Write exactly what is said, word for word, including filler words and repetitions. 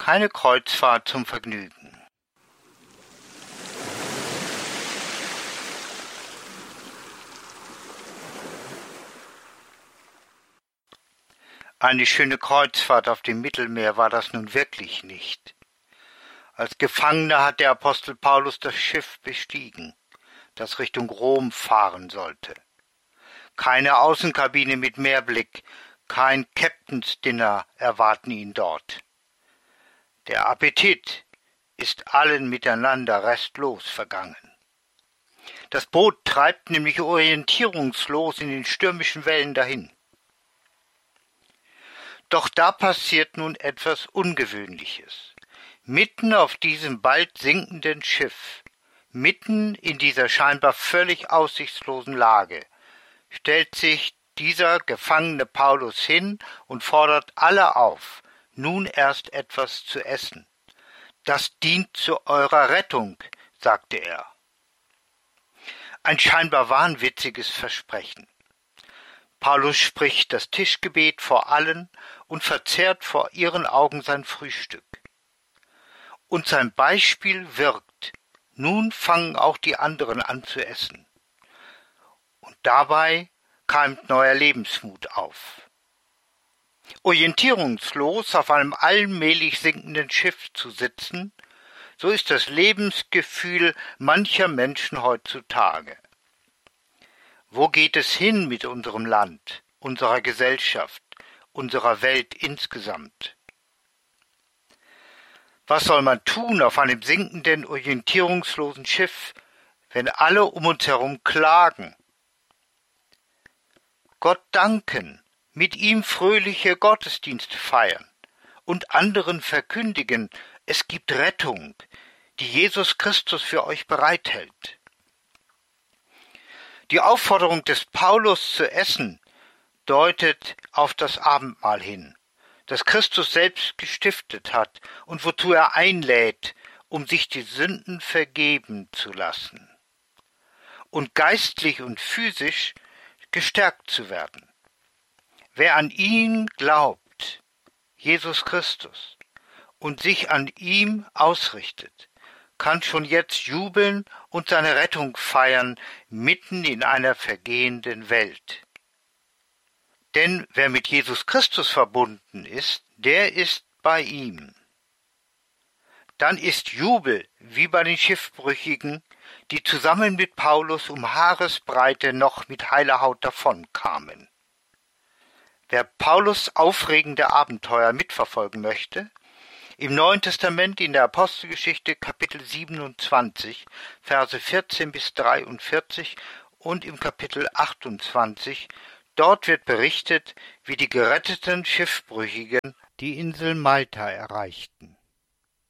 Keine Kreuzfahrt zum Vergnügen. Eine schöne Kreuzfahrt auf dem Mittelmeer war das nun wirklich nicht. Als Gefangener hat der Apostel Paulus das Schiff bestiegen, das Richtung Rom fahren sollte. Keine Außenkabine mit Meerblick, kein Captain's Dinner erwarten ihn dort. Der Appetit ist allen miteinander restlos vergangen. Das Boot treibt nämlich orientierungslos in den stürmischen Wellen dahin. Doch da passiert nun etwas Ungewöhnliches. Mitten auf diesem bald sinkenden Schiff, mitten in dieser scheinbar völlig aussichtslosen Lage, stellt sich dieser gefangene Paulus hin und fordert alle auf, nun erst etwas zu essen. Das dient zu eurer Rettung, sagte er. Ein scheinbar wahnwitziges Versprechen. Paulus spricht das Tischgebet vor allen und verzehrt vor ihren Augen sein Frühstück. Und sein Beispiel wirkt. Nun fangen auch die anderen an zu essen. Und dabei keimt neuer Lebensmut auf. Orientierungslos auf einem allmählich sinkenden Schiff zu sitzen, so ist das Lebensgefühl mancher Menschen heutzutage. Wo geht es hin mit unserem Land, unserer Gesellschaft, unserer Welt insgesamt? Was soll man tun auf einem sinkenden, orientierungslosen Schiff, wenn alle um uns herum klagen? Gott danken, mit ihm fröhliche Gottesdienste feiern und anderen verkündigen, es gibt Rettung, die Jesus Christus für euch bereithält. Die Aufforderung des Paulus zu essen deutet auf das Abendmahl hin, das Christus selbst gestiftet hat und wozu er einlädt, um sich die Sünden vergeben zu lassen und geistlich und physisch gestärkt zu werden. Wer an ihn glaubt, Jesus Christus, und sich an ihm ausrichtet, kann schon jetzt jubeln und seine Rettung feiern, mitten in einer vergehenden Welt. Denn wer mit Jesus Christus verbunden ist, der ist bei ihm. Dann ist Jubel wie bei den Schiffbrüchigen, die zusammen mit Paulus um Haaresbreite noch mit heiler Haut davonkamen. Wer Paulus aufregende Abenteuer mitverfolgen möchte, im Neuen Testament in der Apostelgeschichte Kapitel siebenundzwanzig, Verse vierzehn bis dreiundvierzig und im Kapitel achtundzwanzig, dort wird berichtet, wie die geretteten Schiffbrüchigen die Insel Malta erreichten.